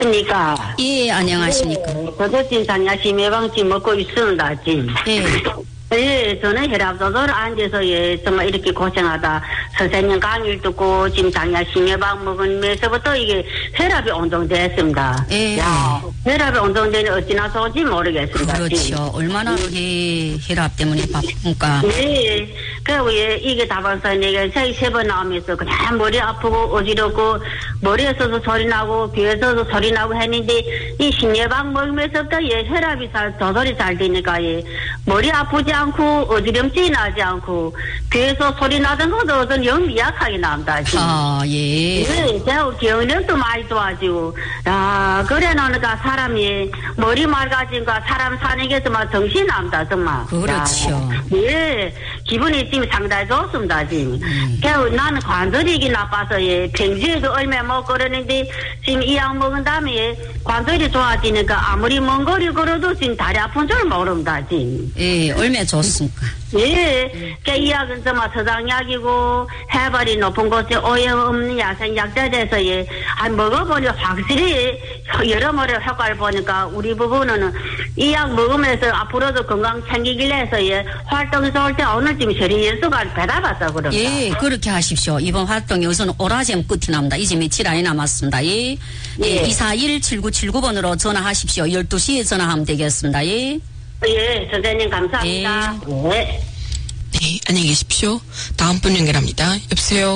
그러니까. 예, 안녕하십니까. 저도 진 장야심 예방지 먹고 있습니다, 진. 예. 예, 저는 혈압조절 앉아서 예, 정말 이렇게 고생하다 선생님 강의를 듣고 지금 장야심 예방 먹으면서부터 이게 혈압이 온정됐습니다. 예. 야, 혈압이 온정되니 어찌나 좋은지 모르겠습니다. 그렇죠. 지금. 얼마나 그게 혈압 때문에 바쁜가. 예, 그리고 예, 이게 다발사 내가 세 번 나오면서 그냥 머리 아프고 어지럽고 머리에서도 소리 나고 귀에서도 소리 나고 했는데 이 신예방 먹으면서부터 예, 혈압이 조절이 잘 되니까 예, 머리 아프지 않고 어지럼증이 나지 않고 귀에서 소리 나던 것도 어떤 영 미약하게 납니다. 지금. 아, 예. 네, 제가 기억력도 많이 좋아지고, 야, 그래 놓으니까 사람이 머리 맑아진가 사람 사는 게 정말 정신이 납니다, 정말. 그렇죠. 야, 예, 기분이 지금 상당히 좋습니다, 지금. 그래서 나는 관절이 이게 나빠서, 예, 평소에도 얼마 못 걸었는데, 지금 이 약 먹은 다음에 예, 관절이 좋아지니까 아무리 먼 거리 걸어도 지금 다리 아픈 줄 모릅니다, 지금. 예, 얼마 좋습니까? 예, 이 약은 정말 서장약이고 해발이 높은 곳에 오염 없는 야생 약자돼서 예, 먹어보니 확실히 여러모로 효과를 보니까 우리 부부는 이 약 먹으면서 앞으로도 건강 챙기길 해서 예, 활동에서 올 때 오늘 지금 혈이 연수가 배달받다 그럽니다. 예, 그렇게 하십시오. 이번 활동 여기서는 오라잼 끝이 납니다. 이제 며칠 안에 남았습니다. 예. 예, 241-7979번으로 전화하십시오. 12시에 전화하면 되겠습니다. 예. 예, 선생님 감사합니다. 네. 네, 안녕히 계십시오. 다음 분 연결합니다. 여보세요.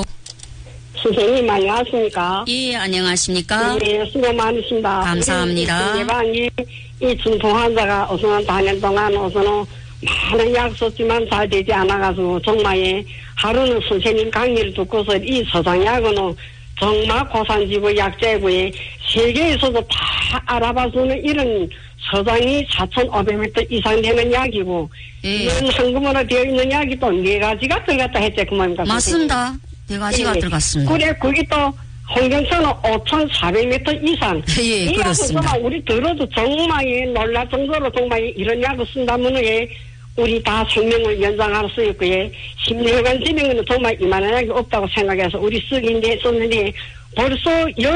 선생님 안녕하십니까? 예, 안녕하십니까? 예, 수고 많으십니다. 감사합니다. 예방이 이 중풍 환자가 우선 4년 동안 우선은 많은 약 썼지만 잘 되지 않아가지고 정말 하루는 선생님 강의를 듣고서 이 서장약은 정말 고산지구 약재고에 세계에서도 다 알아봐서는 이런 서장이 4,500m 이상 되는 약이고 이런 한국어로 되어 있는 약이 또 4가지가 들어갔다 했지 그 말입니까? 맞습니다. 4가지가 들어갔습니다. 그래 거기 또 홍경천은 5,400m 이상. 예, 이 그렇습니다. 약은 우리 들어도 정말 놀랄 정도로 정말 이런 약을 쓴다면 우리 다 생명을 연장할 수 있고 심리혈관 질병은 정말 이만한 약이 없다고 생각해서 우리 쓰기인데 썼는데 벌써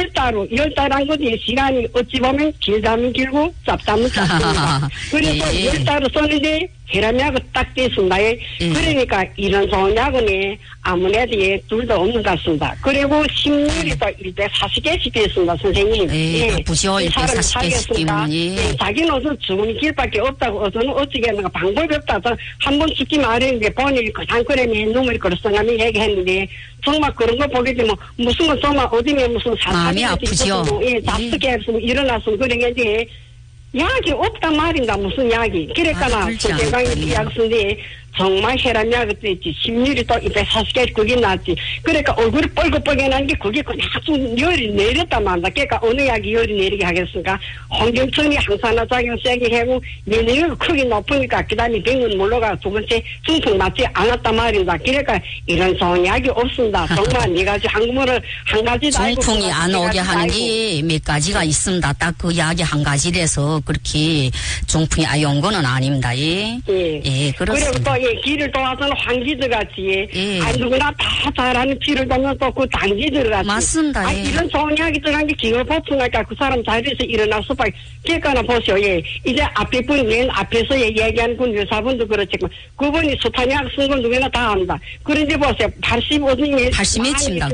10달한 것이 시간이 어찌 보면 길다면 길고 짧다면 짧습니다. 그래서 10달을 썼는데 혈압약은 딱 됐습니다. 그러니까 이런 좋은 약은 아무래도 둘도 없는 것 같습니다. 그리고 심리도 1대 40개씩 됐습니다, 선생님. 바쁘죠. 1대 40개씩 때문에. 자기는 어서 죽은 길밖에 없다고 어서는 어떻게 하는가 방법이 없다. 한 번 죽기 마련인데 본인이 그냥 그래 눈물이 그렇성하면 얘기했는데 정말 그런 거 보게 되면 무슨 거 정말 어디에 무슨 마음이 아프죠. 잡수게 했으면 일어났으면 그러겠지. 약이 없단 말인가 무슨 약이. 그러니까 건강이 약 쓴데 정말 혈압약이 또 있지. 심률이 또 240개 그게 낫지. 그러니까 얼굴이 뻘겋게 난 게 그게 그냥 좀 열이 내렸단 말이다. 그러니까 어느 약이 열이 내리게 하겠습니까? 홍경천이 항산화 작용 세게 하고 면역력이 크게 높으니까 그 다음에 병은 물러가 두 번째 중풍 맞지 않았단 말입니다. 그러니까 이런 좋은 약이 없습니다. 정말 4가지 한국어를 한 가지 중풍이 안 오게 하는 게 몇 가지가 있습니다. 딱 그 약이 한 가지라서 그렇게 중풍이 아예 온 거는 아닙니다. 예, 그렇습니다. 그리고 또 길을 도와서는 황기들 같이 누구나 다 잘하는 길을 도면 또 그 단기들 같이 맞습니다. 이런 좋은 약이 들어간 게 기가 보충하니까 그 사람 자리에서 일어날 수밖에. 그러니까 보세요. 이제 앞에 분 맨 앞에서 얘기하는 분 여사분도 그렇지만 그분이 숱한 쓴 건 누구나 다 압니다. 그런데 보세요. 85년에 80몇입니다.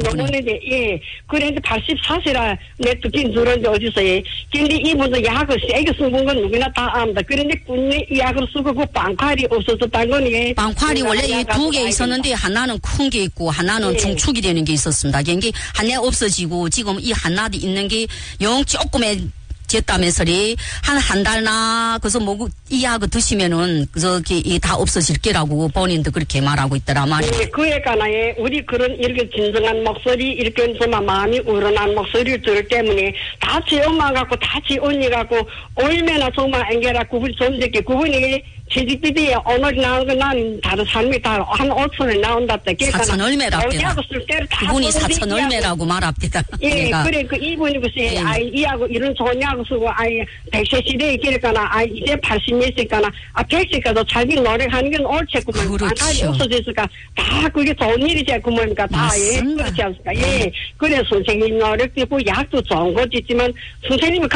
그런데 84세라 내 듣긴 들었는데 어디서 근데 이분도 약을 세게 쓴 건 누구나 다 압니다. 그런데 군에 이 약을 쓰고 그 빵칼이 없어졌다는 건 빵칼이 원래 2개 있었는데 하나는 큰 게 있고 하나는 중축이 되는 게 있었습니다. 이게 하나 없어지고 지금 이 하나도 있는 게 영 조금의 됐다면서리 한 달나 그래서 이 약을 드시면은 저기 다 없어질 게라고 본인도 그렇게 말하고 있더라 말이에요. 그러니까 우리 그런 이렇게 진정한 목소리 이렇게 정말 마음이 우러난 목소리를 들을 때문에 다 지 엄마 갖고 다 지 언니 갖고 얼마나 정말 앵겨라 그분이 존재게 그분이 취직비디에 오늘 나온 건 난 다른 사람이 다 한 5천에 나온답다. 4천 얼마랍니다. 그분이 4천 얼마라고 얼마라고 말합니다. 예, 그래, 그 이분이 글쎄, 이하고 이런 좋냐고 쓰고, 100세 시대에 기르거나, 이제 80세까나, 100세까지 자기 노력하는 건 옳겠구만. 그렇죠. 없어졌으니까, 다 그게 좋은 일이지, 그 뭡니까? 다, 예, 그렇지 않습니까? 예. 그래, 선생님 노력도 있고, 약도 좋은 거지 있지만, 선생님은